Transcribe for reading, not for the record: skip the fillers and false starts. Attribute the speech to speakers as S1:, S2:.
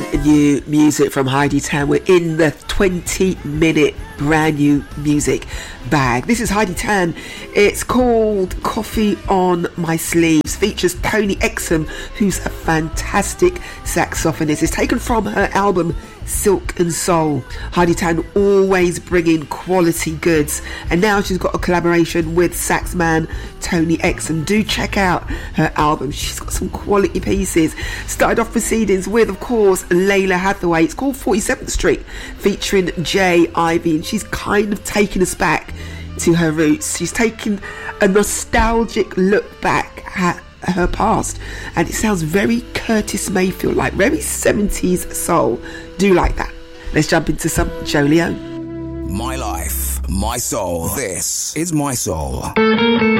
S1: brand new music from Heidi Tan. We're in the 20-minute brand new music bag. This is Heidi Tan. It's called Coffee on My Sleeves. Features Tony Exum, who's a fantastic saxophonist. It's taken from her album Silk and Soul. Heidi Tan always bringing quality goods, and now she's got a collaboration with sax man Tony Exum. Do check out her album. She's got some quality pieces. Started off proceedings with, of course, Layla Hathaway. It's called 47th Street, featuring Jay Ivy, and she's kind of taking us back to her roots. She's taking a nostalgic look back at her past, and it sounds very Curtis Mayfield, like very 70s soul. Do like that. Let's jump into some Joe Leone.
S2: My life, my soul. This is My Soul.